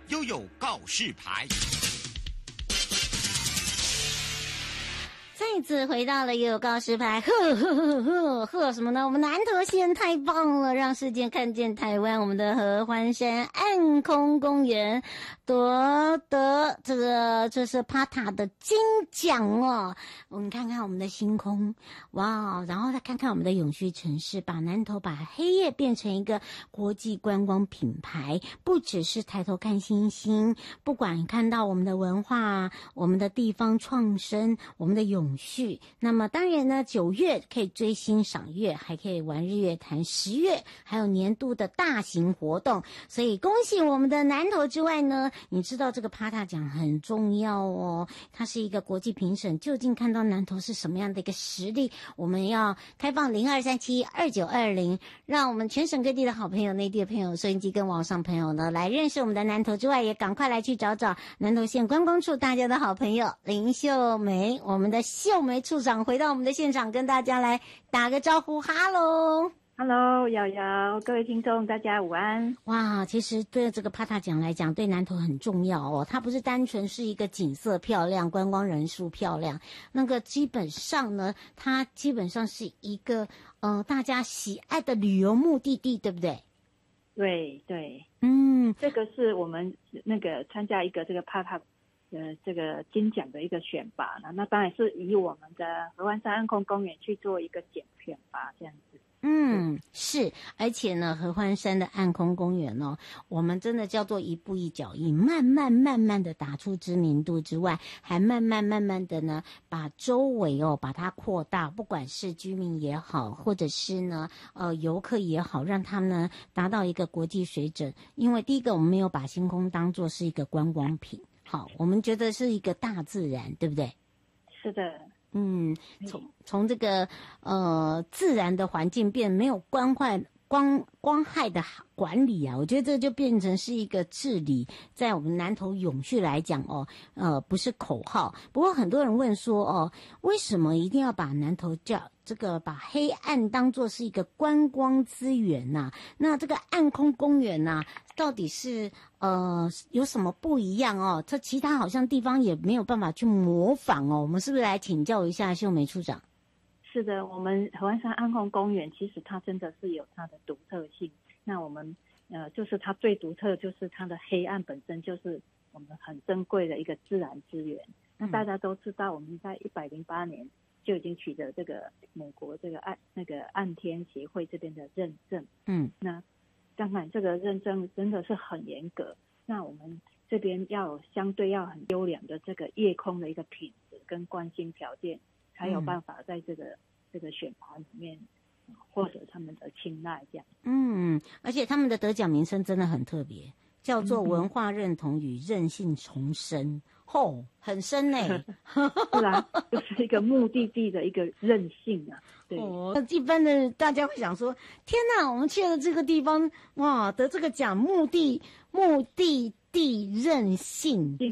悠悠告示牌。 再次回到了悠悠告示牌，呵什么呢？我们南投县太棒了，让世界看见台湾。我们的合欢山暗空公园夺得这是帕塔的金奖哦。我们看看我们的星空，哇！然后再看看我们的永续城市，把南投把黑夜变成一个国际观光品牌，不只是抬头看星星，不管看到我们的文化、我们的地方创生、我们的永续。那么当然呢，9月可以追星赏月，还可以玩日月潭，10月还有年度的大型活动。所以恭喜我们的南投之外呢，你知道这个帕塔奖很重要哦，它是一个国际评审，究竟看到南投是什么样的一个实力，我们要开放02372920，让我们全省各地的好朋友、内地的朋友、收音机跟网上朋友呢来认识我们的南投之外，也赶快来去找找南投县观光处大家的好朋友林秀梅，我们的秀梅处长回到我们的现场，跟大家来打个招呼。哈喽 Hello， 瑶瑶，各位听众，大家午安。 哇，其实对这个帕塔奖来讲，对南投很重要哦。它不是单纯是一个景色漂亮、观光人数漂亮，那个基本上呢，它基本上是一个大家喜爱的旅游目的地，对不对？ 对对，这个是我们那个参加一个这个帕塔这个金奖的一个选拔，那当然是以我们的合欢山暗空公园去做一个选拔这样子。 是，而且呢，合欢山的暗空公园哦，我们真的叫做一步一脚印，慢慢的打出知名度之外，还慢慢的呢，把周围把它扩大，不管是居民也好，或者是呢游客也好，让他们呢达到一个国际水准。因为第一个，我们没有把星空当作是一个观光品，好，我们觉得是一个大自然，对不对？ 是的。 从这个自然的环境变没有光害的管理啊，我觉得这就变成是一个治理，在我们南投永续来讲不是口号。不过很多人问说为什么一定要把南投叫这个把黑暗当作是一个观光资源呐？那这个暗空公园呐，到底是有什么不一样哦？这其他好像地方也没有办法去模仿哦。我们是不是来请教一下秀梅处长？ 是的，我们合欢山暗空公园其实它真的是有它的独特性。那我们就是它最独特就是它的黑暗本身就是我们很珍贵的一个自然资源。那大家都知道，我们在108年就已经取得这个美国这个暗天协会这边的认证。那当然这个认证真的是很严格。那我们这边相对要很优良的这个夜空的一个品质跟观星条件，才有办法在这个选拔里面获得他们的青睐这样。 而且他们的得奖名声真的很特别，叫做文化认同与韧性重生。很深呢。 是啊，就是一个目的地的一个韧性啊。对。 一般的大家会想说，天哪，我们去了这个地方，哇，得这个奖，目的地韧性。 对，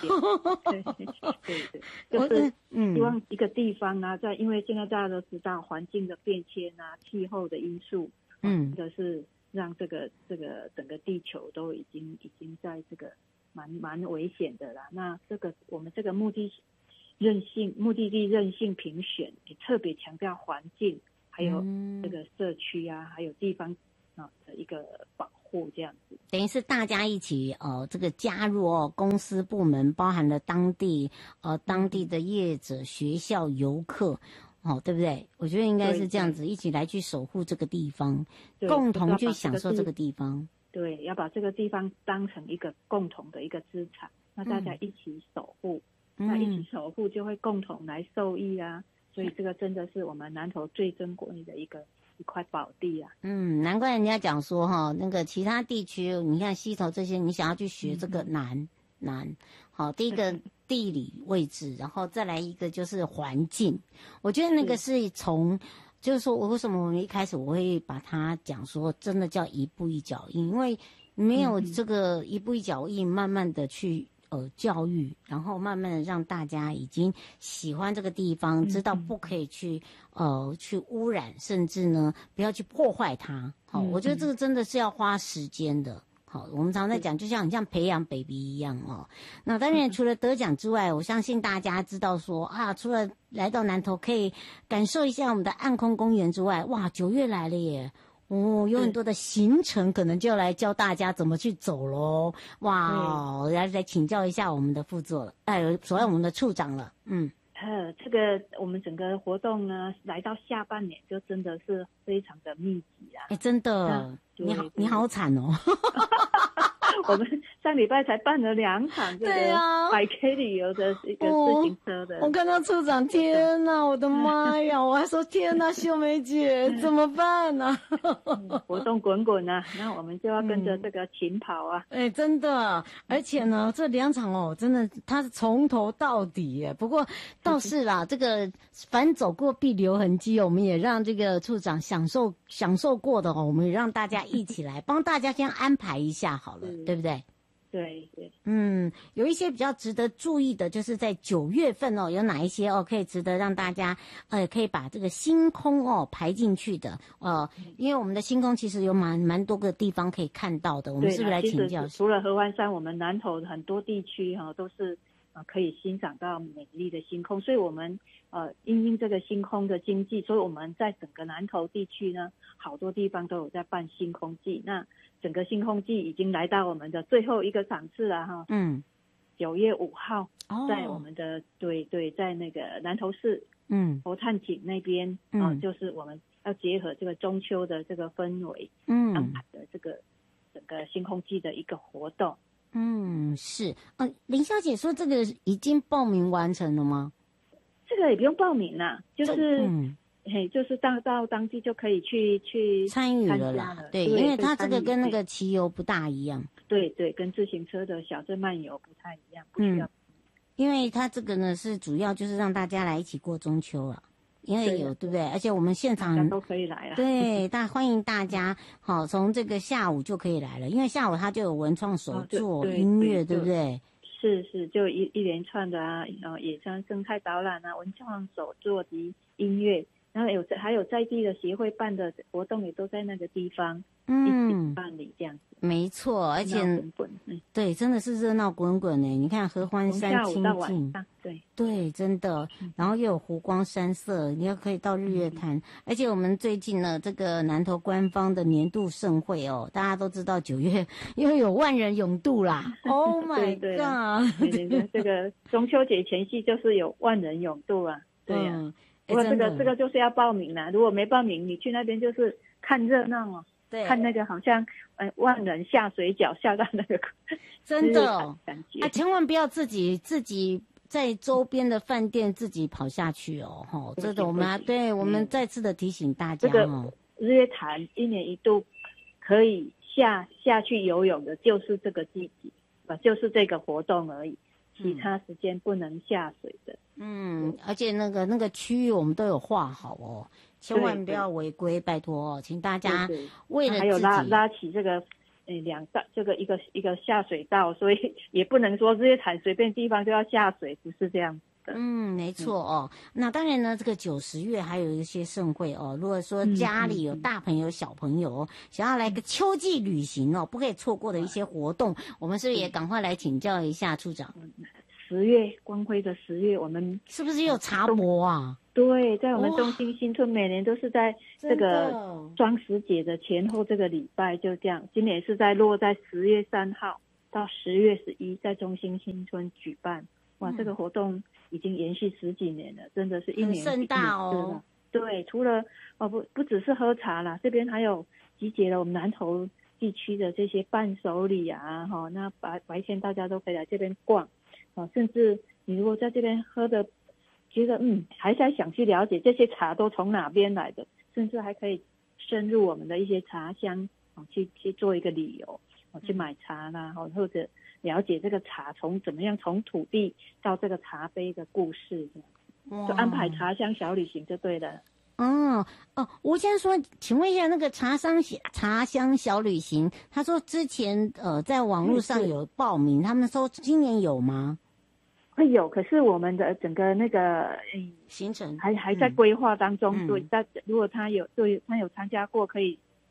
就是希望一个地方啊，因为现在大家都知道环境的变迁啊，气候的因素，就是让这个整个地球都已经在这个蛮危险的啦。那我们这个目的地韧性评选也特别强调环境，还有这个社区啊，还有地方的一个保护这样子。 等于是大家一起这个加入公司部门，包含了当地的业者、学校、游客。对不对？我觉得应该是这样子，一起来去守护这个地方，共同去享受这个地方。 对，要把这个地方当成一个共同的一个资产，那大家一起守护，那一起守护就会共同来受益啊。所以这个真的是我们南投最珍贵的一块宝地啊。 难怪人家讲说那个其他地区，你看溪头这些，你想要去学这个难。好，第一个地理位置，然后再来一个就是环境。我觉得那个是就是说我为什么我们一开始我会把它讲说，真的叫一步一脚印，因为没有这个一步一脚印，慢慢的去教育，然后慢慢的让大家已经喜欢这个地方，知道不可以去污染，甚至呢不要去破坏它。好，我觉得这个真的是要花时间的。 好，我们常在讲，就像很像培养 baby 一样哦。那当然，除了得奖之外，我相信大家知道说啊，除了来到南投可以感受一下我们的暗空公园之外，哇，9月来了耶！哦，有很多的行程，可能就要来教大家怎么去走喽。哇，来请教一下我们的副座了，主要我们的处长了， 这个我们整个活动呢，来到下半年就真的是非常的密集啊。 真的，你好惨哦。 我们上礼拜才办了2场这个100K 旅游的一个自行车的。 我看到处长，天哪，我的妈呀！我还说天哪，秀梅姐怎么办呢？ 活动滚滚啊，那我们就要跟着这个勤跑啊。 真的，而且呢，这2场哦，真的它是从头到底耶。不过倒是啦，这个凡走过必留痕迹，我们也让这个处长享受过的哦，我们也让大家一起来帮大家先安排一下好了。对不对？ 对。 有一些比较值得注意的，就是在9月份哦，有哪一些哦可以值得让大家可以把这个星空哦排进去的因为我们的星空其实有蛮多个地方可以看到的，我们是不是来请教？ 除了合欢山，我们南投很多地区都是可以欣赏到美丽的星空，所以我们因应这个星空的经济，所以我们在整个南投地区呢，好多地方都有在办星空季。那整个星空季已经来到我们的最后一个场次了哈。9月5号，在我们的在那个南投市佛探井那边就是我们要结合这个中秋的这个氛围安排的这个整个星空季的一个活动。 是林小姐说这个已经报名完成了吗？ 这个也不用报名啦，就是就是到当地就可以去参与了啦。对，因为它这个跟那个骑游不大一样。 对，跟自行车的小镇漫游不太一样，不需要。 因为它这个呢是主要就是让大家来一起过中秋了。因为对不对？而且我们现场都可以来啊。 对，欢迎大家，从这个下午就可以来了，因为下午它就有文创手作、音乐，对不对？ 是，就一连串的野山生态导览啊，文创手作及音乐，然后还有在地的协会办的活动也都在那个地方一起办理这样子。 没错，而且对，真的是热闹滚滚呢。你看合欢山清净，对，真的。然后又有湖光山色，你又可以到日月潭。而且我们最近呢，这个南投官方的年度盛会大家都知道9月又有万人泳渡啦。Oh my god！ 对，这个中秋节前夕就是有万人泳渡啊。对呀。不过这个就是要报名啦，如果没报名，你去那边就是看热闹哦。对，看那个好像万人下水饺下到那个真的感觉千万不要自己在周边的饭店自己跑下去哦。这个我们再次的提醒大家日月潭1年1度可以下去游泳的就是这个季节就是这个活动而已，其他时间不能下水的。 而且那个区域我们都有画好千万不要违规，拜托请大家为了自己。还有拉起这个这个一个下水道，所以也不能说日月潭随便地方就要下水，不是这样的。 没错那当然呢，这个9、10月还有一些盛会如果说家里有大朋友小朋友想要来个秋季旅行不可以错过的一些活动，我们是不是也赶快来请教一下处长 ？10月光辉的10月，我们是不是有茶博啊？ 对，在我们中心新村每年都是在这个双十节的前后这个礼拜就这样，今年是落在10月3号到10月11在中心新村举办。哇，这个活动已经延续10几年了，真的是一年盛大对，除了不只是喝茶啦，这边还有集结了我们南投地区的这些伴手礼啊那白天大家都可以来这边逛甚至你如果在这边喝的觉得还在想去了解这些茶都从哪边来的，甚至还可以深入我们的一些茶乡去做一个旅游去买茶啦或者了解这个茶怎么样从土地到这个茶杯的故事，就安排茶乡小旅行就对了。 吴先生说，请问一下那个茶乡小旅行，他说之前在网络上有报名，他们说今年有吗？ 会有，可是我们的整个那个行程还在规划当中。对，如果他有参加过，可以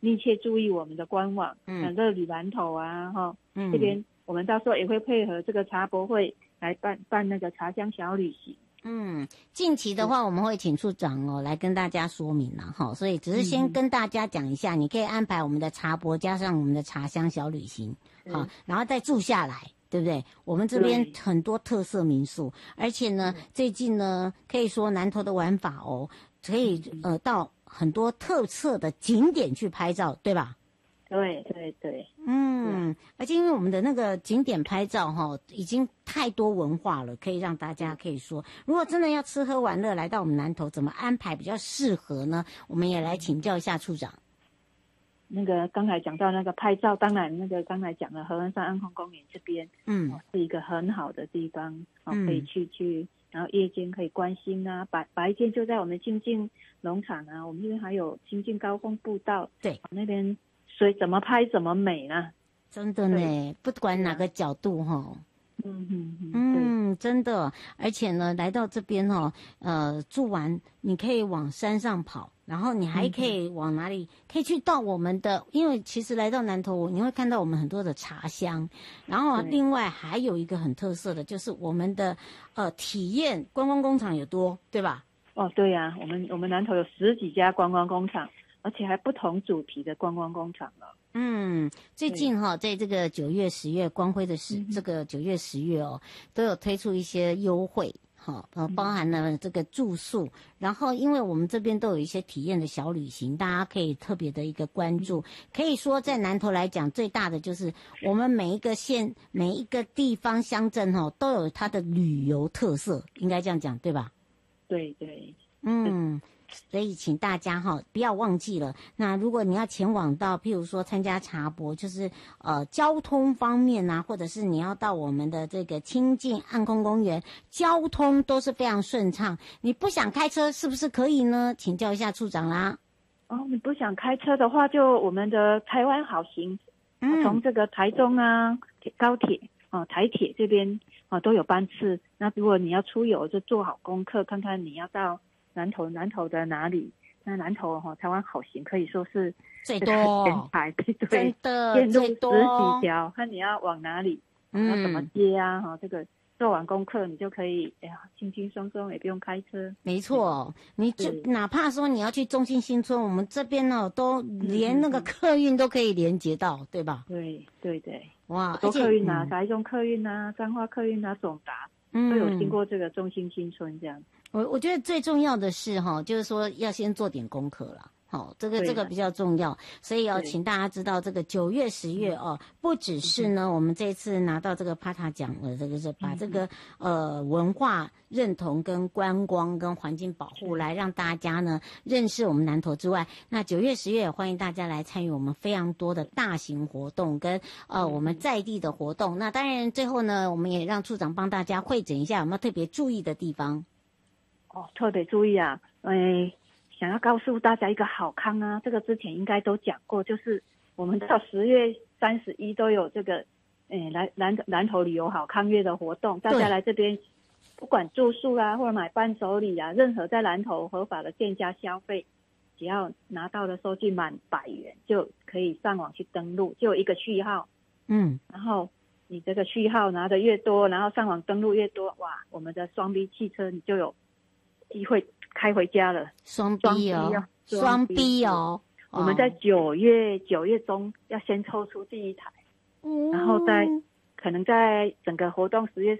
密切注意我们的官网，乐旅南投啊，这边我们到时候也会配合这个茶博会来办那个茶乡小旅行。 近期的话我们会请处长来跟大家说明啦所以只是先跟大家讲一下，你可以安排我们的茶博加上我们的茶乡小旅行，然后再住下来，对不对？我们这边很多特色民宿，而且呢最近呢可以说南投的玩法可以到很多特色的景点去拍照，对吧？ 对对对， 而且因为我们的那个景点拍照已经太多文化了，可以让大家可以说，如果真的要吃喝玩乐来到我们南投，怎么安排比较适合呢？我们也来请教一下处长。 那个刚才讲到那个拍照，当然那个刚才讲的合欢山安空公园这边，是一个很好的地方，可以去，然后夜间可以观星啊，白天就在我们清境农场啊，我们这边还有清境高峰步道， 对， 那边水怎么拍怎么美呢？ 真的呢，不管哪个角度真的，而且呢，来到这边住完你可以往山上跑，然后你还可以往哪里？可以去到我们的，因为其实来到南投，你会看到我们很多的茶乡，然后另外还有一个很特色的，就是我们的体验观光工厂有多，对吧？ 对呀，我们南投有10几家观光工厂，而且还不同主题的观光工厂了。 最近在这个9月10月光辉的这个9月10月都有推出一些优惠包含了这个住宿，然后因为我们这边都有一些体验的小旅行，大家可以特别的一个关注。可以说在南投来讲，最大的就是我们每一个县每一个地方乡镇都有它的旅游特色，应该这样讲对吧？ 对对， 所以请大家不要忘记了。那如果你要前往到譬如说参加茶博，就是交通方面啊，或者是你要到我们的这个清境暗空公园，交通都是非常顺畅。你不想开车是不是可以呢？请教一下处长啦。 你不想开车的话，就我们的台湾好行，从这个台中啊高铁台铁这边都有班次。那如果你要出游，就做好功课，看看你要到南投的哪里？那南投台湾好行可以说是最多前排，对， 真的线路最多 10几条，看你要往哪里，要怎么接啊？这个做完功课，你就可以轻轻松松，也不用开车。 没错，你就哪怕说你要去中信新村，我们这边都连那个客运都可以连接到，对吧？ 对对对， 哇， 多客运啊，台中客运啊，彰化客运啊，总达都有经过这个中信新村这样。 我觉得最重要的是就是说要先做点功课啦。这个比较重要，所以请大家知道，这个9月10月不只是呢，我们这次拿到这个帕塔奖的这个是把这个文化认同跟观光跟环境保护来让大家呢认识我们南投之外，那9月10月也欢迎大家来参与我们非常多的大型活动跟我们在地的活动。那当然最后呢，我们也让处长帮大家汇诊一下有没有特别注意的地方。 特别注意啊，想要告诉大家一个好康啊，这个之前应该都讲过，就是我们到10月31都有这个南投旅游好康月的活动，大家来这边不管住宿啊或者买伴手礼啊，任何在南投合法的店家消费，只要拿到的收据满100元就可以上网去登录，就有一个序号，然后你这个序号拿的越多，然后上网登录越多，哇，我们的双 B 汽车你就有机会开回家了。 双 B 双 B 我们在9月中要先抽出第一台，然后可能在整个活动10月